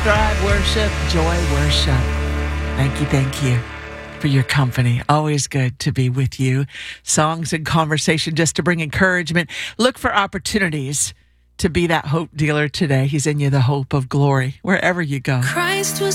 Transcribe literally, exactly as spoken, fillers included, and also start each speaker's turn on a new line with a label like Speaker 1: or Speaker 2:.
Speaker 1: Scribe worship, joy worship. Thank you, thank you for your company. Always good to be with you. Songs and conversation just to bring encouragement. Look for opportunities to be that hope dealer today. He's in you, the hope of glory, wherever you go.
Speaker 2: Christ was